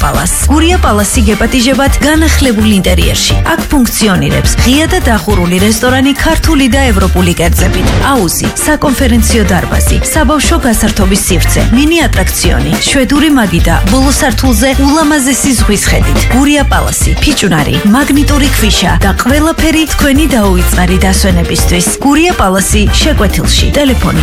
პალას. გურია პალასი გეპატიჟებათ განახლებულ ინტერიერში. აქ ფუნქციონირებს ღია და დახურული რესტორანი ქართული და ევროპული კერძებით. აუზი, საკონფერენციო დარბაზი, საბავშვო გასართობის სივრცე, მინი ატრაქციონი, შვედური მაგიდა, ბოლო სართულზე ულამაზესი ზღვის ხედით. გურია პალასი, ფიჭვნარი, მაგნიტური ქვიშა და ყველაფერი თქვენი დაუვიწყარი დასვენებისთვის. გურია პალასი შეკვეთილში. ტელეფონი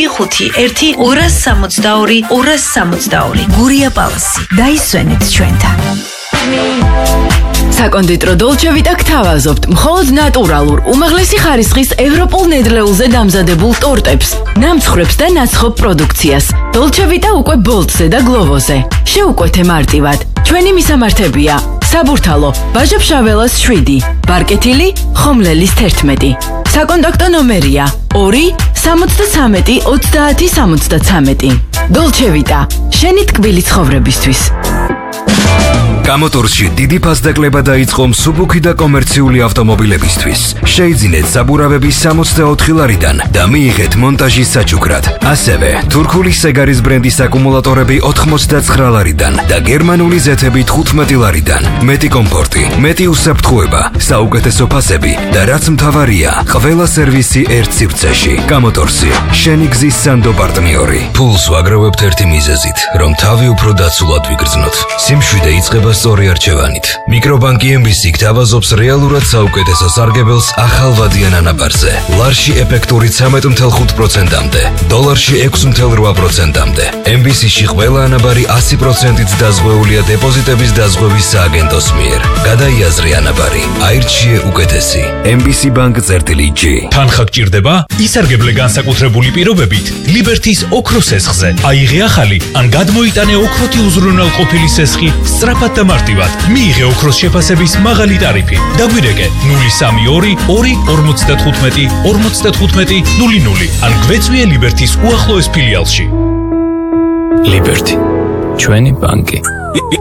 5526262. გურია პალასი. დაისვენეთ ჩვენთან. საკონდიტრო დოლჩე ვიტა გთავაზობთ მხოლოდ ნატურალურ, უმაღლესი ხარისხის ევროპულ ნედლეულზე დამზადებულ ტორტებს, ნამცხრებს და ნაცხოვ პროდუქციას. დოლჩე ვიტა უკვე ბოლტზე და გლოვოზე. შეუკვეთე მარტივად. ჩვენი მისამართებია: საბურთალო, ბაჟაფშაველას 7, ბარკეთილი, ხომლელის 11. საკონტაქტო ნომერია 2 73 30 73. დოლჩე ვიტა, შენი ტკბილი ცხოვრებისთვის. გამოტორში დიდი ფასდაკლება დაიწყო მსუბუქი და კომერციული ავტომობილებისთვის. შეიძინეთ საბურავები 64 ლარიდან და მიიღეთ მონტაჟის საჩუქრად. ასევე თურქული სეგარის ბრენდის აკუმულატორები 89 ლარიდან და გერმანული ზეთები 15 ლარიდან. მეტი კომფორტი, მეტი უსაფრთხოება, საუკეთესო ფასები და რაც მთავარია, ყველა სერვისი ერთ სივრცეში. გამოტორსი, შენი გზის სანდო პარტნიორი. ფულს ვაგროვებთ ერთი მიზეზით, რომ თავი უფრო დაცულად ვიგრძნოთ. სიმშვიდე იწყება სწორი არჩევანით. მიკრობანკი MBC გთავაზობს რეალურად საუკეთესო სარგებელს ახალ ვადიან ანაბარზე. ლარში ეფექტური 13.5%-მდე, დოლარში 6.8%-მდე. MBC-ში ყველა ანაბარი 100%-ით დაზღვეულია დეპოზიტების დაზღვევის სააგენტოს მიერ. გადაიაზრე ანაბარი, აირჩიე უკეთესი. MBC Bank-G. თანხა გჭირდება? ისარგებლე განსაკუთრებული პირობებით ლიბერთის ოქროს სესხზე. აიღე ახალი ან გადმოიტანე ოქროთი უზრუნველყოფილი სესხი სწრაფად და მარტივად. მიიღე ოქროს შეფასების მაღალი ტარიფი. დაგვირეკე 032 2 55 00 ან გვეწვიე ლიბერთის უახლოეს ფილიალში. ლიბერთი, ჩვენი ბანკი.